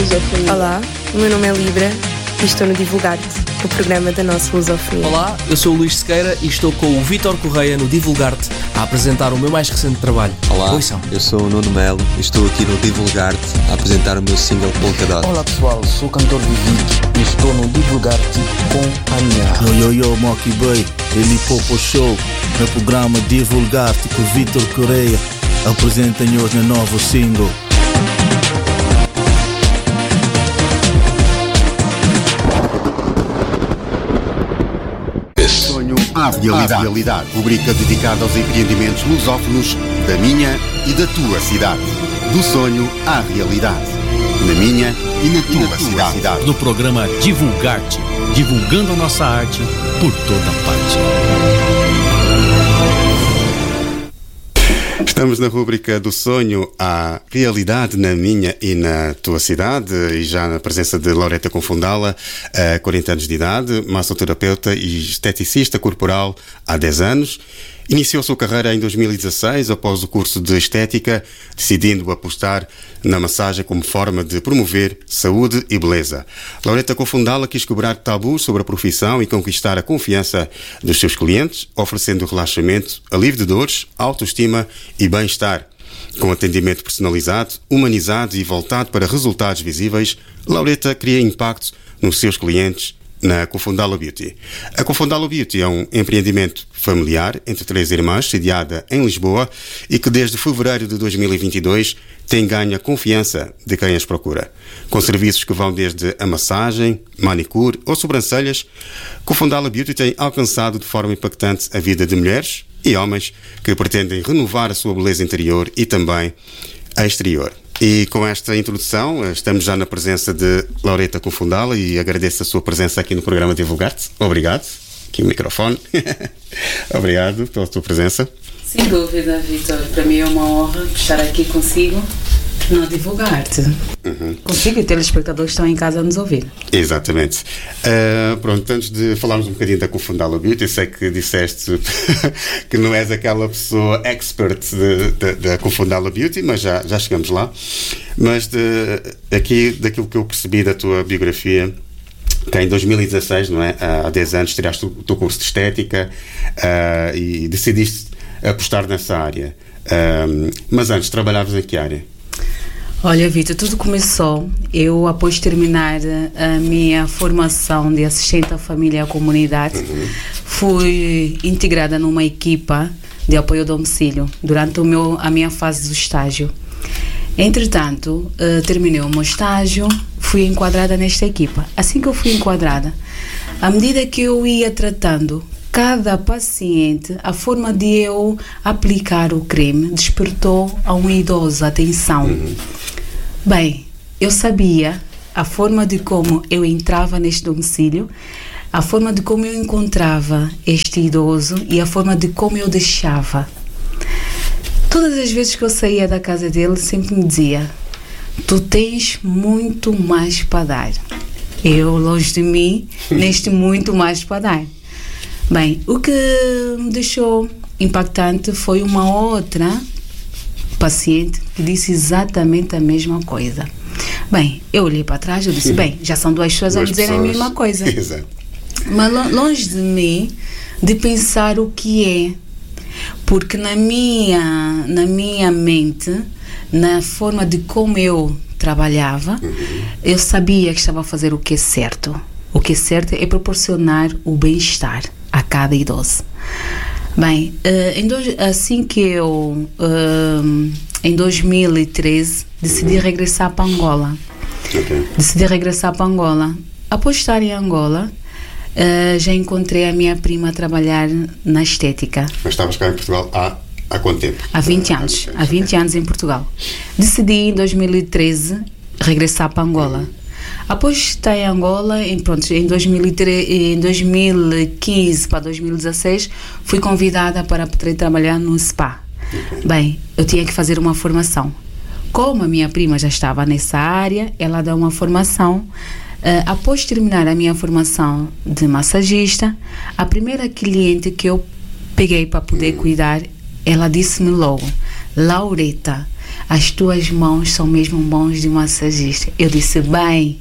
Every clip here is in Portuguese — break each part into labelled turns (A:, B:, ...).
A: Lusofonia.
B: Olá, o meu nome é Libra e estou no Divulgar-te, o programa da nossa lusofonia.
C: Olá, eu sou o Luís Sequeira e estou com o Vítor Correia no Divulgar-te a apresentar o meu mais recente trabalho.
D: Olá,
C: Ouçam.
D: eu sou o Nuno Melo e estou aqui no Divulgar-te a apresentar o meu single Polkadot.
E: Olá pessoal, sou o cantor Vivic e estou no Divulgar-te com a minha.
F: Yo, Mocky Boy, ele Popo Show, no programa Divulgar-te com Vítor Correia, apresenta-nos no novo single.
G: Sonho à realidade. Rubrica dedicada aos empreendimentos lusófonos da minha e da tua cidade. Do sonho à realidade. Na minha e na tua cidade.
H: Do programa Divulgar-te, divulgando a nossa arte por toda parte.
G: Estamos na rúbrica do sonho à realidade na minha e na tua cidade, e já na presença de Laureta Confundala, 40 anos de idade, massoterapeuta e esteticista corporal há 10 anos. Iniciou sua carreira em 2016 após o curso de estética, decidindo apostar na massagem como forma de promover saúde e beleza. Laureta Confundala quis quebrar tabus sobre a profissão e conquistar a confiança dos seus clientes, oferecendo relaxamento, alívio de dores, autoestima e bem-estar. Com atendimento personalizado, humanizado e voltado para resultados visíveis, Laureta cria impacto nos seus clientes na Confundala Beauty. A Confundala Beauty é um empreendimento familiar entre 3 irmãs, sediada em Lisboa e que desde fevereiro de 2022 tem ganho a confiança de quem as procura. Com serviços que vão desde a massagem, manicure ou sobrancelhas, Confundala Beauty tem alcançado de forma impactante a vida de mulheres e homens que pretendem renovar a sua beleza interior e também a exterior. E com esta introdução, estamos já na presença de Laureta Confundala e agradeço a sua presença aqui no programa Divulgar-te. Obrigado. Aqui o microfone. Obrigado pela tua presença.
I: Sem dúvida, Vítor. Para mim é uma honra estar aqui consigo no Divulgar-te. Consigo e telespectadores que estão em casa a nos ouvir.
G: Exatamente. Pronto, antes de falarmos um bocadinho da Confundala Beauty, eu sei que disseste que não és aquela pessoa expert da Confundala Beauty, mas já chegamos lá. Mas aqui, daquilo que eu percebi da tua biografia, que em 2016, não é? Há 10 anos, tiraste o teu curso de estética e decidiste apostar nessa área. Mas antes, trabalhavas em que área?
I: Olha, Vítor, tudo começou, eu após terminar a minha formação de assistente à família e à comunidade, fui integrada numa equipa de apoio ao domicílio durante a minha fase do estágio. Entretanto, terminei o meu estágio, fui enquadrada nesta equipa. Assim que eu fui enquadrada, à medida que eu ia tratando cada paciente, a forma de eu aplicar o creme despertou a um idoso atenção. Bem, eu sabia a forma de como eu entrava neste domicílio, a forma de como eu encontrava este idoso e a forma de como eu deixava. Todas as vezes que eu saía da casa dele, sempre me dizia: tu tens muito mais para dar. Eu, longe de mim, neste muito mais para dar. Bem, o que me deixou impactante foi uma outra paciente que disse exatamente a mesma coisa. Bem, eu olhei para trás e disse, bem, já são 2 pessoas a dizer a mesma coisa.
G: Exato.
I: Mas longe de mim de pensar o que é, porque na minha mente, na forma de como eu trabalhava, eu sabia que estava a fazer o que é certo. O que é certo é proporcionar o bem-estar a cada idoso. Bem, assim que eu, em 2013, decidi regressar para Angola. Decidi regressar para Angola. Após estar em Angola, já encontrei a minha prima a trabalhar na estética.
G: Mas estavas cá em Portugal há quanto tempo?
I: Há 20 anos. Há 20 anos em Portugal. Decidi, em 2013, regressar para Angola. Após estar em Angola, em 2015 para 2016, fui convidada para poder trabalhar no spa. Bem, eu tinha que fazer uma formação. Como a minha prima já estava nessa área, ela deu uma formação. Após terminar a minha formação de massagista, a primeira cliente que eu peguei para poder cuidar, ela disse-me logo: Laureta, as tuas mãos são mesmo mãos de massagista. Eu disse, bem,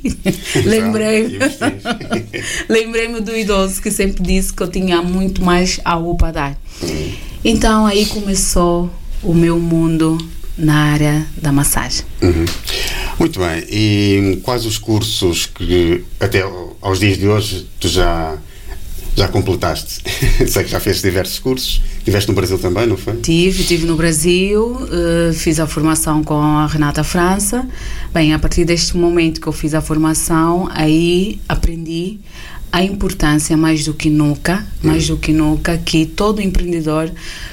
I: lembrei-me do idoso que sempre disse que eu tinha muito mais algo para dar. Então aí começou o meu mundo na área da massagem.
G: Muito bem. E quais os cursos que até aos dias de hoje tu já completaste? Sei que já fizeste diversos cursos. Estiveste no Brasil também, não foi?
I: Tive no Brasil, fiz a formação com a Renata França. Bem, a partir deste momento que eu fiz a formação, aí aprendi a importância mais do que nunca, que todo empreendedor,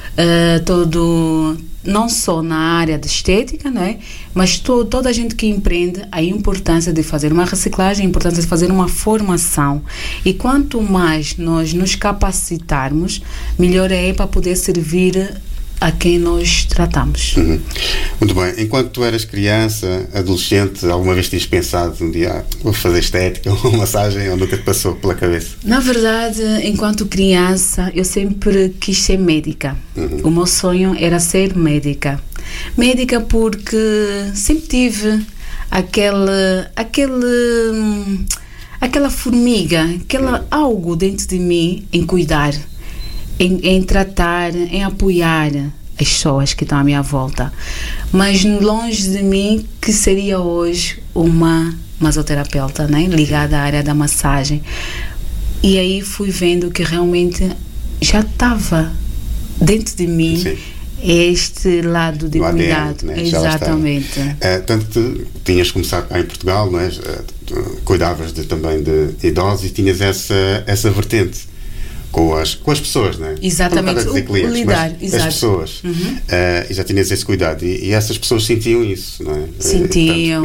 I: não só na área de estética, não é? Mas toda a gente que empreende, a importância de fazer uma reciclagem, a importância de fazer uma formação. E quanto mais nós nos capacitarmos, melhor é para poder servir a quem nós tratamos.
G: Muito bem. Enquanto tu eras criança, adolescente, alguma vez tinhas pensado um dia, vou fazer estética ou massagem, ou nunca te passou pela cabeça?
I: Na verdade, enquanto criança, eu sempre quis ser médica. O meu sonho era ser médica. Médica porque sempre tive aquela formiga, algo dentro de mim em cuidar, em tratar, em apoiar as pessoas que estão à minha volta. Mas longe de mim que seria hoje uma massoterapeuta, né? Ligada à área da massagem. E aí fui vendo que realmente já estava dentro de mim. Sim. Este lado de cuidado, né? Exatamente.
G: Tanto que tu tinhas começado cá em Portugal, não é? Cuidavas também de idosos e tinhas essa vertente com as pessoas, não é?
I: Exatamente,
G: clientes,
I: lidar,
G: mas as pessoas. E já tinhas esse cuidado e essas pessoas sentiam isso, não é?
I: Sentiam.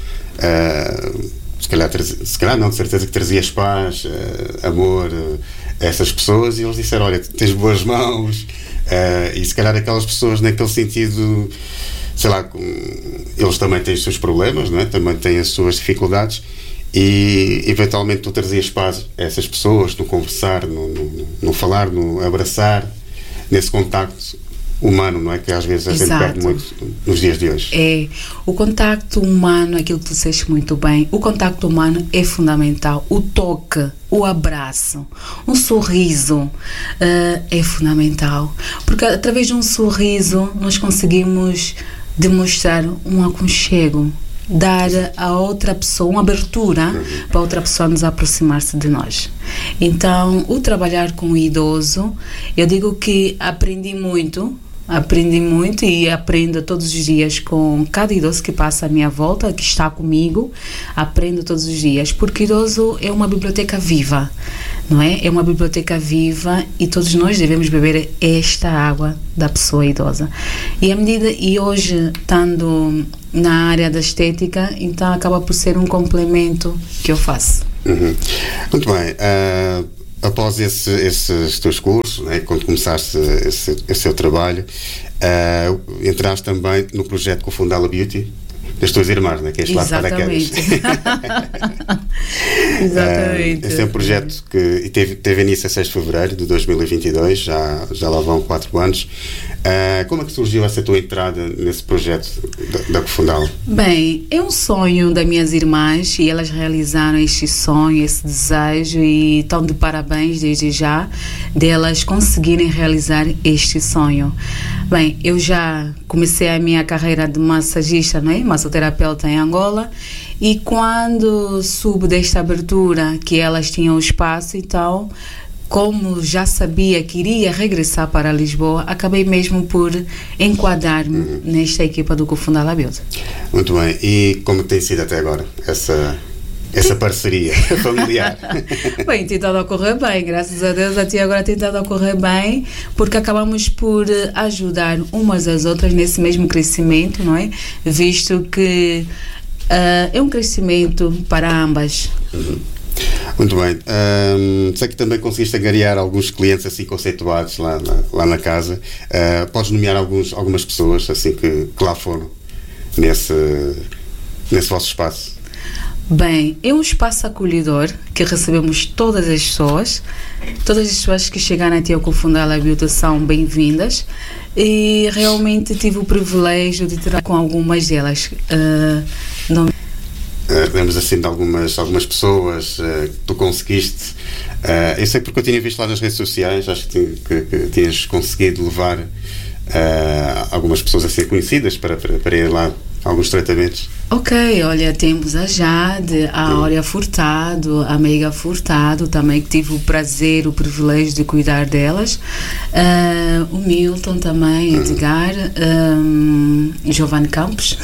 G: Se calhar não, de certeza que trazias paz, amor a essas pessoas, e eles disseram, olha, tens boas mãos. E se calhar aquelas pessoas naquele sentido, sei lá, eles também têm os seus problemas, não é? Também têm as suas dificuldades, e eventualmente tu trazias paz a essas pessoas no conversar, no falar, no abraçar, nesse contacto humano, não é? Que às vezes a gente perde muito nos dias de hoje.
I: O contacto humano, aquilo que tu disseste muito bem, o contacto humano é fundamental. O toque, o abraço, um sorriso é fundamental, porque através de um sorriso nós conseguimos demonstrar um aconchego, dar a outra pessoa uma abertura para outra pessoa nos aproximar-se de nós. Então, o trabalhar com o idoso, eu digo que aprendi muito e aprendo todos os dias com cada idoso que passa à minha volta, que está comigo. Aprendo todos os dias, porque idoso é uma biblioteca viva, não é? É uma biblioteca viva e todos nós devemos beber esta água da pessoa idosa. E hoje, estando na área da estética, então acaba por ser um complemento que eu faço.
G: Muito bem. Após esses teus cursos, né, quando começaste esse seu trabalho, entraste também no projeto com o Fundala Beauty das tuas irmãs, né, que és lá de paraquedas.
I: Exatamente.
G: Esse é um projeto que teve início a 6 de fevereiro de 2022, já lá vão 4 anos. Como é que surgiu essa tua entrada nesse projeto da Fundala?
I: Bem, é um sonho das minhas irmãs e elas realizaram este sonho, esse desejo, e estão de parabéns desde já delas conseguirem realizar este sonho. Bem, eu já comecei a minha carreira de massagista, não é? Massoterapeuta em Angola, e quando soube desta abertura que elas tinham o espaço, então, como já sabia que iria regressar para Lisboa, acabei mesmo por enquadrar-me nesta equipa do Fundala Beauty.
G: Muito bem. E como tem sido até agora essa parceria familiar?
I: Bem, tem estado a correr bem, graças a Deus, até agora tem estado a correr bem, porque acabamos por ajudar umas às outras nesse mesmo crescimento, não é? Visto que é um crescimento para ambas.
G: Muito bem. Sei que também conseguiste angariar alguns clientes assim conceituados lá na casa. Podes nomear algumas pessoas assim que lá foram nesse vosso espaço?
I: Bem, é um espaço acolhedor que recebemos todas as pessoas que chegaram até ao Cofundala Beauty são bem-vindas, e realmente tive o privilégio de trabalhar com algumas delas.
G: Lembras assim de algumas pessoas que tu conseguiste. Eu sei porque eu tinha visto lá nas redes sociais, acho que tinhas conseguido levar algumas pessoas assim conhecidas para ir lá a alguns tratamentos.
I: Ok, olha, temos a Jade, a Áurea Furtado, a Meiga Furtado também, que tive o prazer, o privilégio de cuidar delas, o Milton também, Edgar, Giovanni Campos.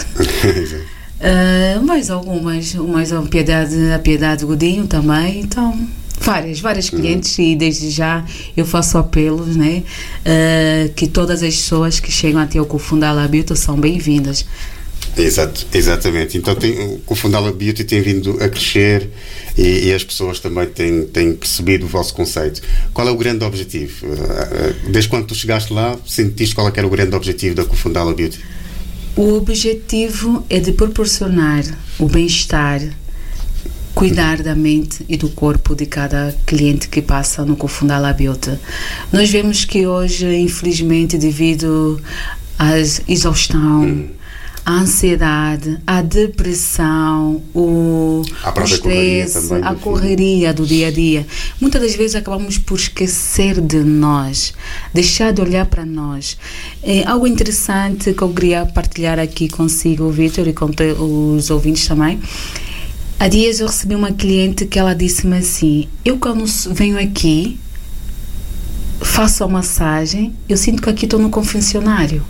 I: Mais algumas, a Piedade Godinho também, então várias clientes, e desde já eu faço apelos, né, que todas as pessoas que chegam até o Cofundala Beauty são bem-vindas.
G: Exatamente. Então o Cofundala Beauty tem vindo a crescer e as pessoas também têm percebido o vosso conceito. Qual é o grande objetivo? Desde quando tu chegaste lá, sentiste qual é que era o grande objetivo da Cofundala Beauty?
I: O objetivo é de proporcionar o bem-estar, cuidar da mente e do corpo de cada cliente que passa no Cofundala Beauty. Nós vemos que hoje, infelizmente, devido à exaustão, a ansiedade, a depressão, o estresse, a correria do dia a dia, muitas das vezes acabamos por esquecer de nós, deixar de olhar para nós. É algo interessante que eu queria partilhar aqui consigo, Vítor, e com os ouvintes também. Há dias eu recebi uma cliente que ela disse-me assim: eu quando venho aqui, faço a massagem, eu sinto que aqui estou no confessionário.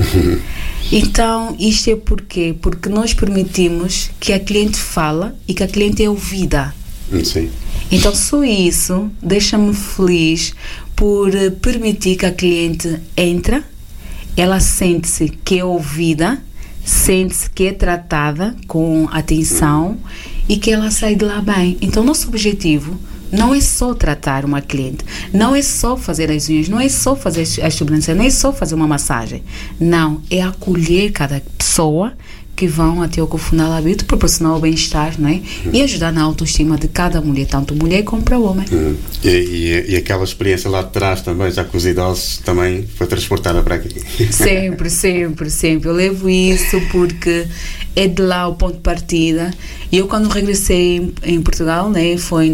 I: Então, isto é porquê? Porque nós permitimos que a cliente fala e que a cliente é ouvida.
G: Sim.
I: Então, só isso deixa-me feliz por permitir que a cliente entra, ela sente-se que é ouvida, sente-se que é tratada com atenção e que ela sai de lá bem. Então, nosso objetivo não é só tratar uma cliente, não é só fazer as unhas, não é só fazer as sobrancelhas, não é só fazer uma massagem. Não, é acolher cada pessoa que vão até o Cofundala Beauty, proporcionar o bem-estar, não é? E ajudar na autoestima de cada mulher, tanto mulher como para homem.
G: E aquela experiência lá de trás também, já com os idosos, também foi transportada para aqui.
I: Sempre. Eu levo isso porque é de lá o ponto de partida. E eu, quando regressei em Portugal, né, foi em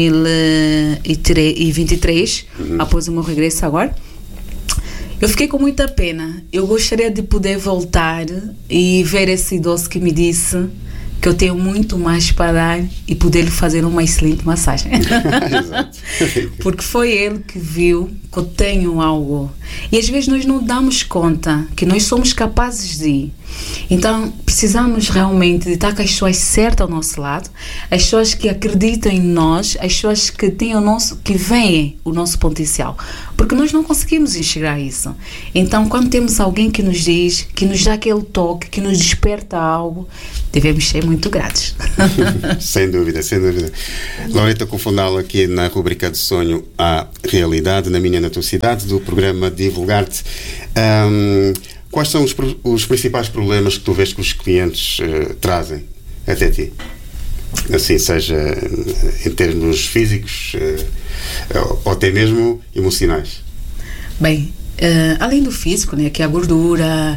I: 2023, após o meu regresso agora, eu fiquei com muita pena. Eu gostaria de poder voltar e ver esse idoso que me disse que eu tenho muito mais para dar e poder lhe fazer uma excelente massagem.
G: Exato.
I: Porque foi ele que viu que eu tenho algo. E às vezes nós não damos conta que nós somos capazes de ir. Então, precisamos realmente de estar com as pessoas certas ao nosso lado, as pessoas que acreditam em nós, as pessoas que têm que veem o nosso potencial. Porque nós não conseguimos enxergar isso. Então, quando temos alguém que nos diz, que nos dá aquele toque, que nos desperta algo, devemos ser muito gratos.
G: Sem dúvida. Laureta Cofundala, aqui na rubrica de Sonho à Realidade, na minha, na tua cidade, do programa Divulgar-te. Quais são os principais problemas que tu vês que os clientes trazem até ti? Assim, seja em termos físicos ou até mesmo emocionais.
I: Bem, além do físico, né, que é a gordura,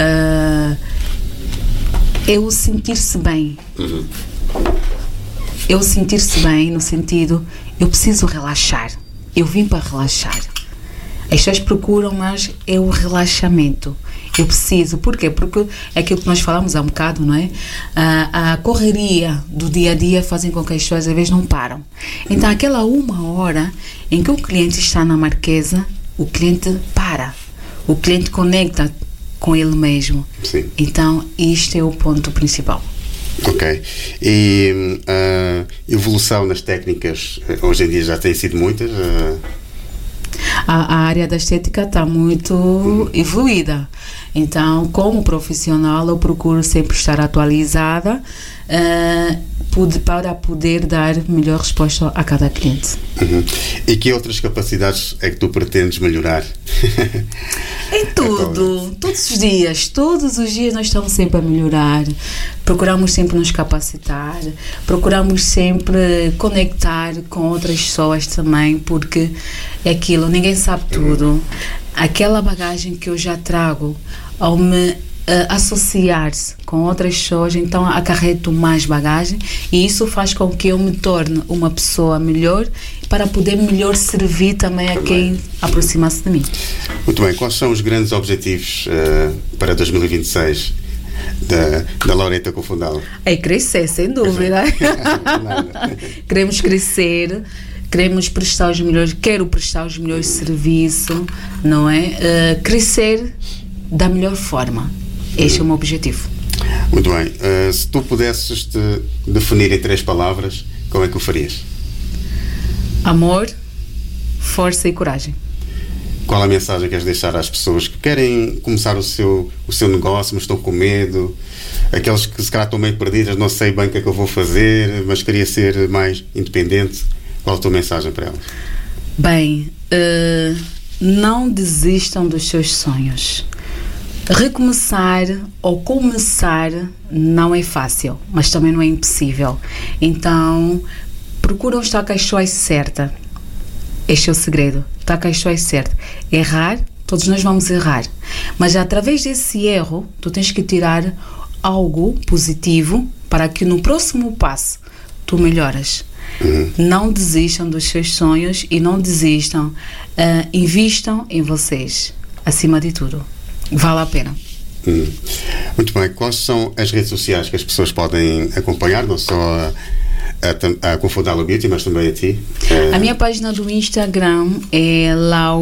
I: é o sentir-se bem. É o sentir-se bem no sentido, eu preciso relaxar. Eu vim para relaxar. As pessoas procuram, mas é o relaxamento. Eu preciso. Por quê? Porque é aquilo que nós falamos há um bocado, não é? A correria do dia a dia fazem com que as pessoas às vezes não param. Então, aquela uma hora em que o cliente está na Marquesa, o cliente para. O cliente conecta com ele mesmo.
G: Sim.
I: Então, isto é o ponto principal.
G: Ok. E a evolução nas técnicas, hoje em dia já tem sido muitas?
I: A área da estética está muito evoluída. Então, como profissional, eu procuro sempre estar atualizada. para poder dar melhor resposta a cada cliente.
G: E que outras capacidades é que tu pretendes melhorar?
I: Em tudo, todos os dias nós estamos sempre a melhorar, procuramos sempre nos capacitar, procuramos sempre conectar com outras pessoas também, porque é aquilo, ninguém sabe tudo. Aquela bagagem que eu já trago, ao me associar-se com outras pessoas, então acarreto mais bagagem, e isso faz com que eu me torne uma pessoa melhor para poder melhor servir também a quem aproxima-se de mim.
G: Muito bem, quais são os grandes objetivos para 2026 da Laureta Confundala?
I: É crescer, sem dúvida. Queremos crescer, queremos prestar os melhores, quero prestar os melhores serviços, não é? Crescer da melhor forma. Este é o meu objetivo.
G: Muito bem. Se tu pudesses te definir em 3 palavras, como é que o farias?
I: Amor, força e coragem.
G: Qual a mensagem que queres deixar às pessoas que querem começar o seu negócio, mas estão com medo? Aqueles que se calhar estão meio perdidas, não sei bem o que é que eu vou fazer, mas queria ser mais independente. Qual a tua mensagem para elas?
I: Bem, não desistam dos seus sonhos. Recomeçar ou começar não é fácil, mas também não é impossível. Então, procuram estar com as pessoas certas. Este é o segredo. Estar com as pessoas certas. Errar, todos nós vamos errar. Mas através desse erro, tu tens que tirar algo positivo para que no próximo passo tu melhoras. Não desistam dos seus sonhos e não desistam. Invistam em vocês, acima de tudo. Vale a pena.
G: Muito bem. Quais são as redes sociais que as pessoas podem acompanhar, não só a Confundala Beauty, mas também a ti?
I: A minha página do Instagram é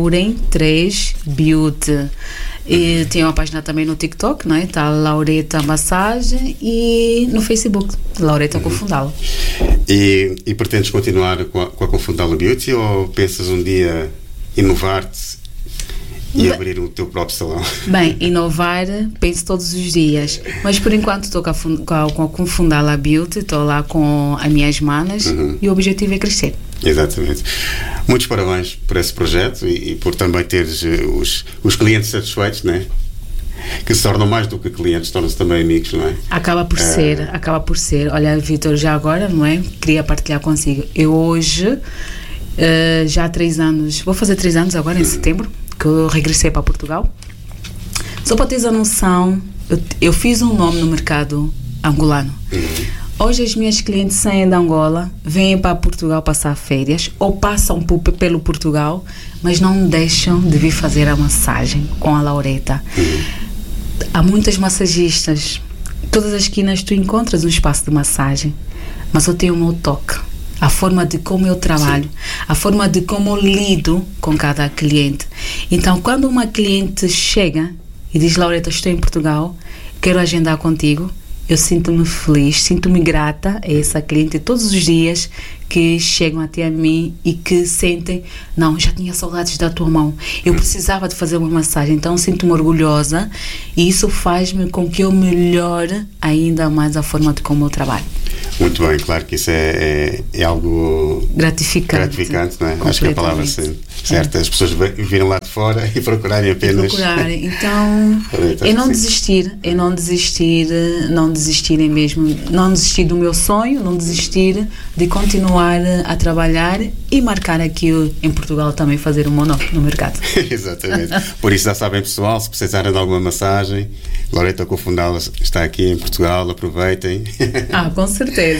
I: Lauren3Beauty. E tem uma página também no TikTok, não é? Está Laureta Massagem, e no Facebook, Laureta Confundala.
G: E pretendes continuar com a Confundala Beauty, ou pensas um dia inovar-te e abrir o teu próprio salão?
I: Bem, inovar penso todos os dias, mas por enquanto estou com a Confundala Beauty, estou lá com as minhas manas, e o objetivo é crescer.
G: Exatamente. Muitos parabéns por esse projeto e por também teres os clientes satisfeitos, não é? Que se tornam mais do que clientes, tornam-se também amigos, não é? Acaba por
I: ser. Olha, Vítor, já agora, não é? Queria partilhar consigo. Eu hoje, já há 3 anos, vou fazer 3 anos agora em setembro, que eu regressei para Portugal. Só para teres a noção, eu fiz um nome no mercado angolano. Hoje as minhas clientes saem da Angola, vêm para Portugal passar férias, ou passam pelo Portugal, mas não deixam de vir fazer a massagem com a Laureta. Há muitas massagistas, todas as esquinas tu encontras um espaço de massagem, mas eu tenho o meu toque. A forma de como eu trabalho, a forma de como eu lido com cada cliente. Então, quando uma cliente chega e diz: Laureta, estou em Portugal, quero agendar contigo, eu sinto-me feliz, sinto-me grata a essa cliente todos os dias que chegam até a mim e que sentem: não, já tinha saudades da tua mão, eu precisava de fazer uma massagem. Então sinto-me orgulhosa, e isso faz-me com que eu melhore ainda mais a forma de como eu trabalho.
G: Muito bem, claro que isso é algo gratificante, não é? Acho que é a palavra certa. As pessoas viram lá de fora e procurarem apenas.
I: Então, é não desistir, não desistirem mesmo, não desistir do meu sonho, não desistir de continuar a trabalhar e marcar aqui em Portugal também, fazer um monólogo no mercado.
G: Exatamente. Por isso já sabem, pessoal, se precisarem de alguma massagem, Laureta Confundala está aqui em Portugal, aproveitem.
I: Com certeza.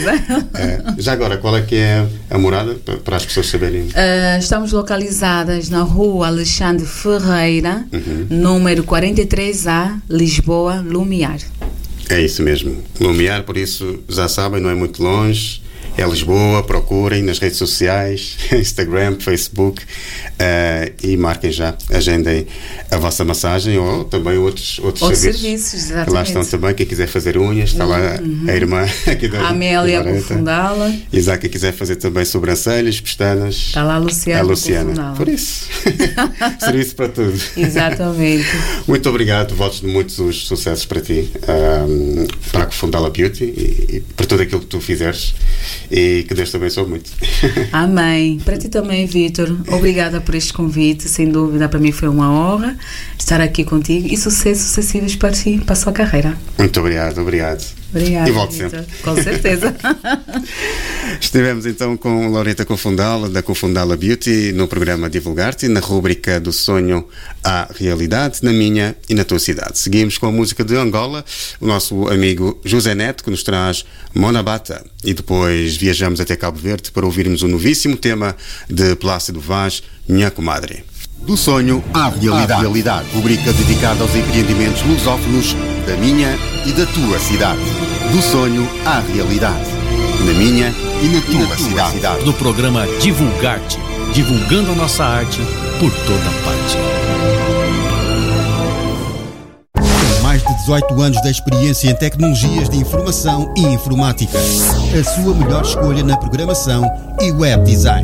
G: Já agora, qual é que é a morada para as pessoas saberem?
I: Estamos localizadas na rua Alexandre Ferreira, número 43A, Lisboa, Lumiar.
G: É isso mesmo, Lumiar, por isso já sabem, não é muito longe, é Lisboa, procurem nas redes sociais, Instagram, Facebook, e marquem já, agendem a vossa massagem ou também outros serviços.
I: Exatamente.
G: Que lá estão também, quem quiser fazer unhas, está lá a irmã aqui da
I: Amélia Confundala.
G: Exato, quem quiser fazer também sobrancelhas, pestanas.
I: Está lá a Luciana.
G: Por isso, serviço para tudo.
I: Exatamente.
G: Muito obrigado, votos de muitos sucessos para ti, para a Confundala Beauty e para tudo aquilo que tu fizeres, e que Deus te abençoe muito.
I: Amém. Para ti também, Vítor. Obrigada por este convite. Sem dúvida, para mim foi uma honra estar aqui contigo e sucessos sucessivos para ti, para a sua carreira.
G: Muito obrigado.
I: Obrigada,
G: E volte
I: Vítor.
G: sempre.
I: Com certeza.
G: Estivemos então com Loreta Confundala, da Confundala Beauty, no programa Divulgar-te, na rúbrica do sonho à realidade, na minha e na tua cidade. Seguimos com a música de Angola, o nosso amigo José Neto, que nos traz Monabata, e depois viajamos até Cabo Verde para ouvirmos o novíssimo tema de Plácido Vaz, Minha Comadre. Do sonho à realidade. Rubrica dedicada aos empreendimentos lusófonos da minha e da tua cidade. Do sonho à realidade. Na minha e na tua cidade.
H: Do programa Divulgar-te, divulgando a nossa arte por toda parte.
A: Com mais de 18 anos de experiência em tecnologias de informação e informática. A sua melhor escolha na programação e web design.